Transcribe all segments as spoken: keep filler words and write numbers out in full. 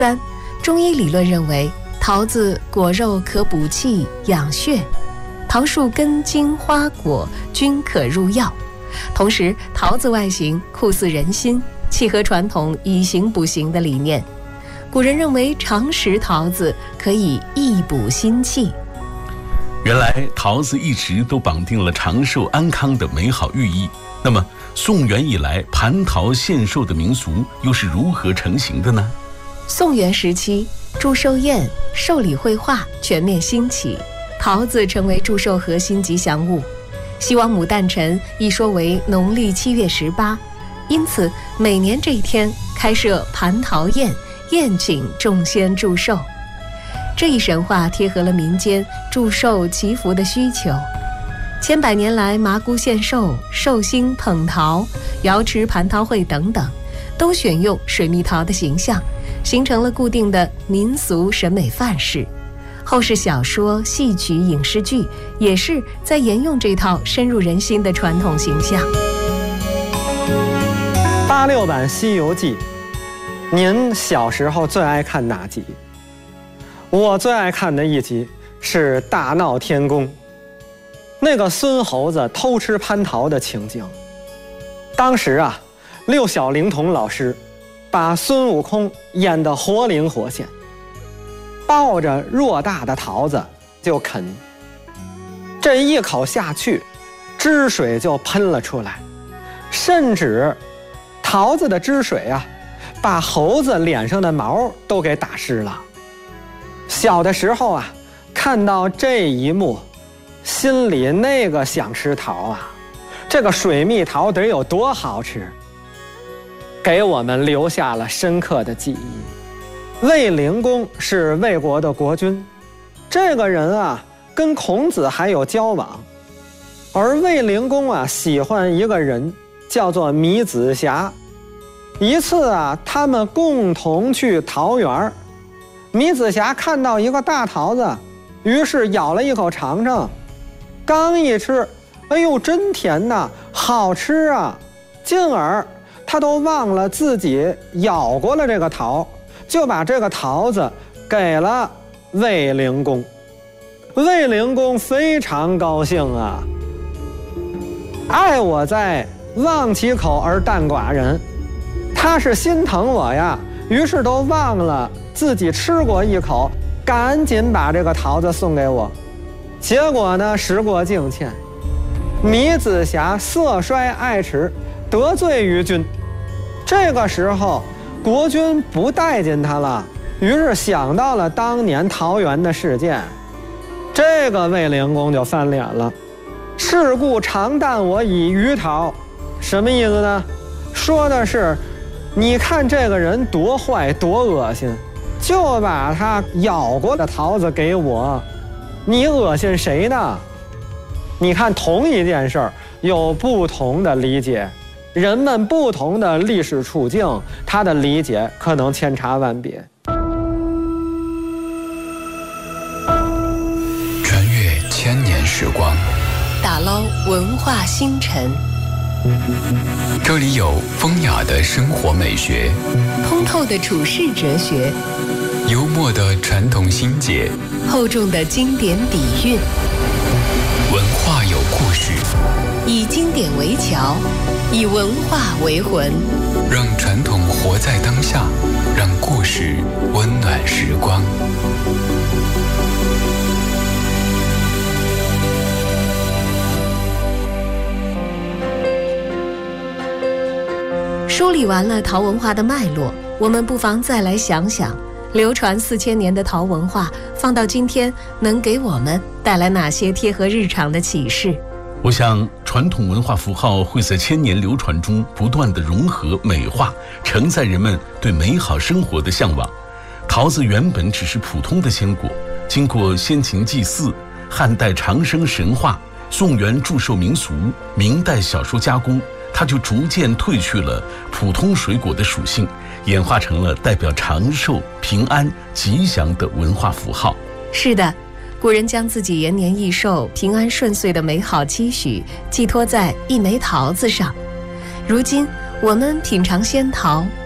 三，中医理论认为，桃子果肉可补气养血，桃树根茎花果均可入药。同时，桃子外形酷似人心，契合传统以形补形的理念。古人认为常食桃子可以益补心气。 原来桃子一直都绑定了长寿安康的美好寓意。那么宋元以来蟠桃献寿的民俗又是如何成型的呢？ 宋元时期，祝寿宴、寿礼绘画全面兴起，桃子成为祝寿核心吉祥物。西王母诞辰一说为农历七月十八，因此每年这一天开设蟠桃宴，宴请众仙祝寿。这一神话贴合了民间祝寿祈福的需求。千百年来，麻姑献寿、寿星捧桃、瑶池蟠桃会等等，都选用水蜜桃的形象，形成了固定的民俗审美范式。后世小说、戏曲、影视剧也是在沿用这套深入人心的传统形象。 八六版《西游记》，您小时候最爱看哪集？我最爱看的一集是大闹天宫，那个孙猴子偷吃蟠桃的情景。当时啊，六小龄童老师把孙悟空演得活灵活现，抱着偌大的桃子就啃，这一口下去，汁水就喷了出来，甚至桃子的汁水啊，把猴子脸上的毛都给打湿了。小的时候啊，看到这一幕，心里那个想吃桃啊，这个水蜜桃得有多好吃，给我们留下了深刻的记忆。卫灵公是魏国的国君，这个人啊跟孔子还有交往，而卫灵公啊喜欢一个人叫做糜子瑕。一次啊，他们共同去桃园，糜子瑕看到一个大桃子，于是咬了一口尝尝，刚一吃，哎呦真甜呐，好吃啊，进而他都忘了自己咬过了这个桃，就把这个桃子给了卫灵公。卫灵公非常高兴啊，爱我在，忘其口而啖寡人，他是心疼我呀，于是都忘了自己吃过一口，赶紧把这个桃子送给我。结果呢，时过境迁，糜子瑕色衰爱弛，得罪于君。这个时候国君不待见他了，于是想到了当年桃园的事件，这个卫灵公就翻脸了。是故常啖我以鱼桃，什么意思呢？说的是你看这个人多坏多恶心，就把他咬过的桃子给我，你恶心谁呢？你看同一件事儿有不同的理解，人们不同的历史处境，他的理解可能千差万别。 穿越千年时光， 打捞文化星辰， 这里有风雅的生活美学， 通透的处世哲学， 幽默的传统心结， 厚重的经典底蕴。 文化有故事， 以经典为桥，以文化为魂， 让传统活在当下，让故事温暖时光。 梳理完了桃文化的脉络，我们不妨再来想想，流传四千年的桃文化放到今天能给我们带来哪些贴合日常的启示。 我想传统文化符号会在千年流传中不断的融合美化，承载人们对美好生活的向往。桃子原本只是普通的鲜果，经过先秦祭祀、汉代长生神话、宋元祝寿民俗、明代小说加工，它就逐渐褪去了普通水果的属性，演化成了代表长寿、平安、吉祥的文化符号。 是的，古人将自己延年益寿、平安顺遂的美好期许寄托在一枚桃子上。如今我们品尝仙桃，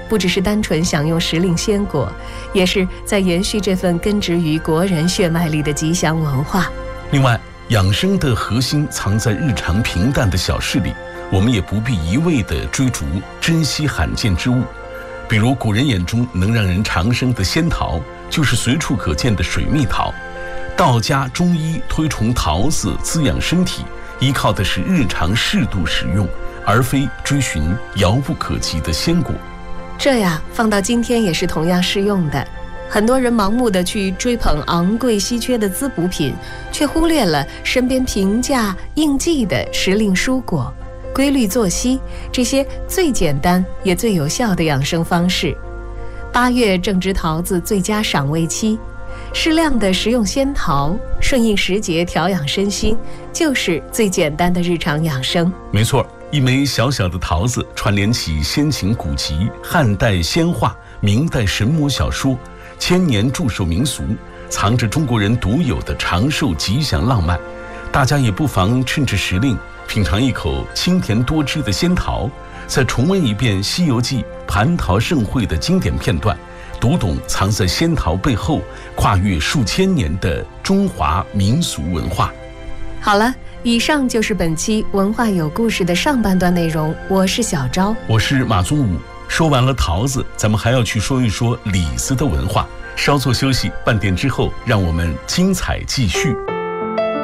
不只是单纯享用时令鲜果，也是在延续这份根植于国人血脉里的吉祥文化。 另外，养生的核心藏在日常平淡的小事里，我们也不必一味地追逐珍稀罕见之物。比如古人眼中能让人长生的仙桃，就是随处可见的水蜜桃。道家中医推崇桃子滋养身体，依靠的是日常适度使用，而非追寻遥不可及的仙果。 这呀，放到今天也是同样适用的。很多人盲目地去追捧昂贵稀缺的滋补品，却忽略了身边平价应季的时令蔬果、规律作息这些最简单也最有效的养生方式。八月正值桃子最佳赏味期，适量的食用仙桃，顺应时节调养身心，就是最简单的日常养生。 没错，一枚小小的桃子串联起先秦古籍、汉代仙话、明代神魔小说，千年祝寿民俗，藏着中国人独有的长寿吉祥浪漫。大家也不妨趁着时令品尝一口清甜多汁的仙桃，再重温一遍《西游记》蟠桃盛会的经典片段，读懂藏在仙桃背后跨越数千年的中华民俗文化。 好了，以上就是本期文化有故事的上半段内容。我是小昭， 我是马宗武。说完了桃子，咱们还要去说一说李子的文化。稍作休息，半点之后，让我们精彩继续。